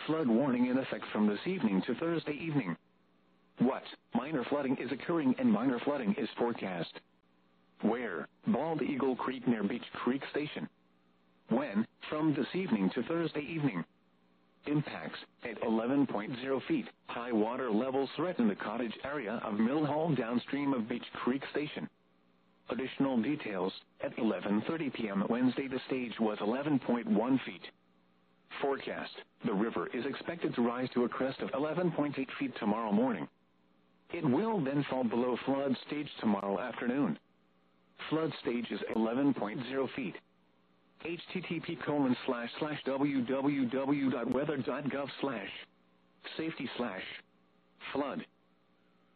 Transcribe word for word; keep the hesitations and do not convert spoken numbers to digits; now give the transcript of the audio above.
Flood warning in effect from this evening to Thursday evening. What? Minor flooding is occurring and minor flooding is forecast. Where? Bald Eagle Creek near Beach Creek Station. When? From this evening to Thursday evening. Impacts at eleven point zero feet. High water levels threaten the cottage area of Mill Hall downstream of Beach Creek Station. Additional details at eleven thirty p m Wednesday. The stage was eleven point one feet. Forecast: the river is expected to rise to a crest of eleven point eight feet tomorrow morning. It will then fall below flood stage tomorrow afternoon. Flood stage is eleven point zero feet. http colon slash slash www.weather.gov slash safety slash flood